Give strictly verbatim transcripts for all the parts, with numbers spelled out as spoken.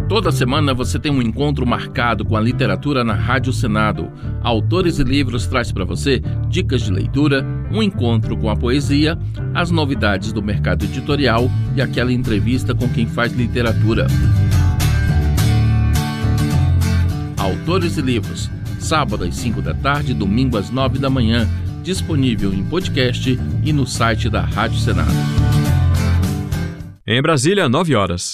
Toda semana você tem um encontro marcado com a literatura na Rádio Senado. Autores e Livros traz para você dicas de leitura, um encontro com a poesia, as novidades do mercado editorial e aquela entrevista com quem faz literatura. Autores e Livros, sábado às cinco da tarde, domingo às nove da manhã, disponível em podcast e no site da Rádio Senado. Em Brasília, nove horas.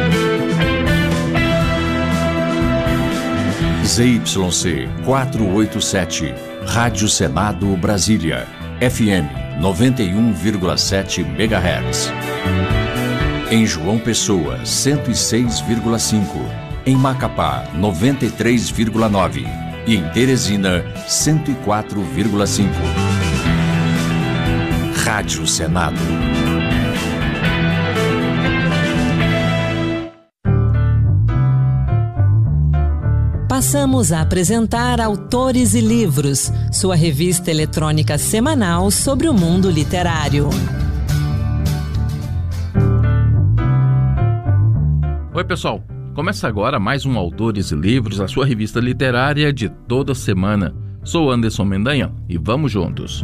Z Y C quatrocentos e oitenta e sete, Rádio Senado Brasília, F M noventa e um vírgula sete megahertz. Em João Pessoa, cento e seis vírgula cinco. Em Macapá, noventa e três vírgula nove. E em Teresina, cento e quatro vírgula cinco. Rádio Senado. Passamos a apresentar Autores e Livros, sua revista eletrônica semanal sobre o mundo literário. Oi, pessoal. Começa agora mais um Autores e Livros, a sua revista literária de toda semana. Sou Anderson Mendanha e vamos juntos.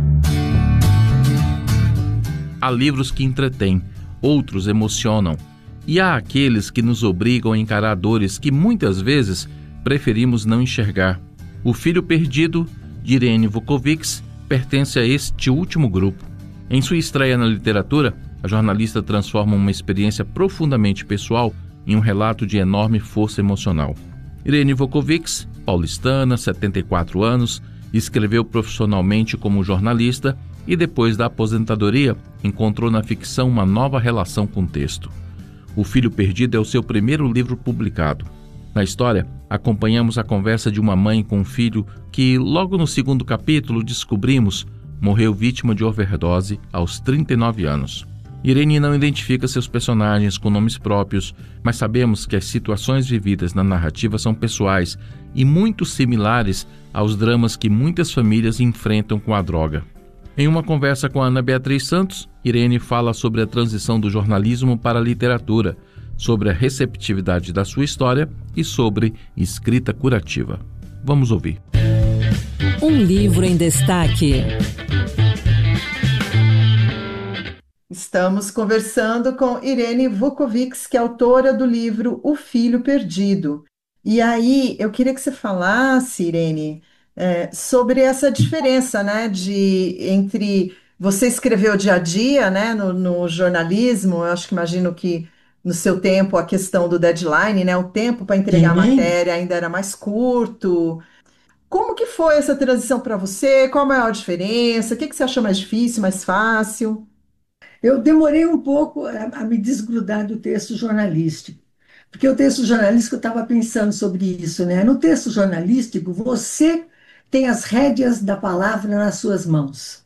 Há livros que entretêm, outros emocionam. E há aqueles que nos obrigam a encarar dores que muitas vezes preferimos não enxergar. O Filho Perdido, de Irene Vukovics, pertence a este último grupo. Em sua estreia na literatura, a jornalista transforma uma experiência profundamente pessoal em um relato de enorme força emocional. Irene Vukovics, paulistana, setenta e quatro anos, escreveu profissionalmente como jornalista e depois da aposentadoria encontrou na ficção uma nova relação com o texto. O Filho Perdido é o seu primeiro livro publicado. Na história, acompanhamos a conversa de uma mãe com um filho que, logo no segundo capítulo, descobrimos, morreu vítima de overdose aos trinta e nove anos. Irene não identifica seus personagens com nomes próprios, mas sabemos que as situações vividas na narrativa são pessoais e muito similares aos dramas que muitas famílias enfrentam com a droga. Em uma conversa com a Ana Beatriz Santos, Irene fala sobre a transição do jornalismo para a literatura, sobre a receptividade da sua história e sobre escrita curativa. Vamos ouvir. Um livro em destaque. Estamos conversando com Irene Vukovics, que é autora do livro O Filho Perdido. E aí, eu queria que você falasse, Irene, é, sobre essa diferença, né, de, entre você escrever o dia a dia, né, no, no jornalismo. Eu acho que imagino que no seu tempo a questão do deadline, né, o tempo para entregar a matéria ainda era mais curto. Como que foi essa transição para você? Qual a maior diferença? O que que você achou mais difícil, mais fácil? Eu demorei um pouco a, a me desgrudar do texto jornalístico, porque o texto jornalístico eu estava pensando sobre isso, né? No texto jornalístico, você tem as rédeas da palavra nas suas mãos.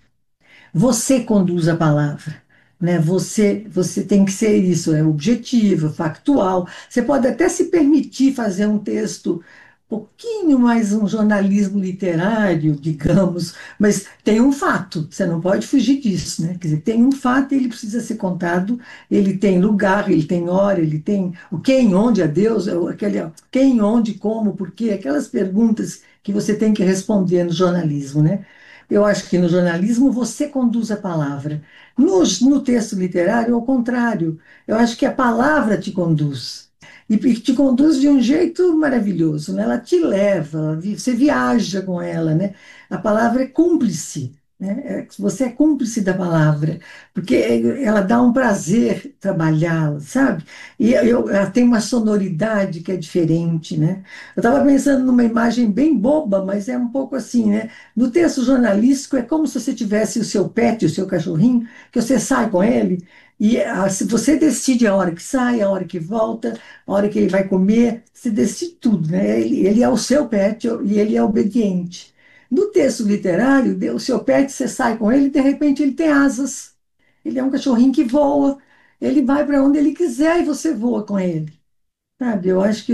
Você conduz a palavra, né? Você, você tem que ser isso, é objetivo, factual. Você pode até se permitir fazer um texto um pouquinho mais um jornalismo literário, digamos, mas tem um fato, você não pode fugir disso, né? Quer dizer, tem um fato e ele precisa ser contado, ele tem lugar, ele tem hora, ele tem o quem, onde, a Deus, aquele quem, onde, como, por quê, aquelas perguntas que você tem que responder no jornalismo, né? Eu acho que no jornalismo você conduz a palavra. No, no texto literário, ao contrário, eu acho que a palavra te conduz. E te conduz de um jeito maravilhoso, né? Ela te leva, você viaja com ela, né? A palavra é cúmplice, né? Você é cúmplice da palavra, porque ela dá um prazer trabalhá-la, sabe? E eu, ela tem uma sonoridade que é diferente, né? Eu estava pensando numa imagem bem boba, mas é um pouco assim, né? No texto jornalístico é como se você tivesse o seu pet, o seu cachorrinho, que você sai com ele. E ah, se você decide a hora que sai, a hora que volta, a hora que ele vai comer, você decide tudo, né? Ele, ele é o seu pet e ele é obediente. No texto literário, o seu pet, você sai com ele e de repente ele tem asas. Ele é um cachorrinho que voa, ele vai para onde ele quiser e você voa com ele. Sabe? Eu acho que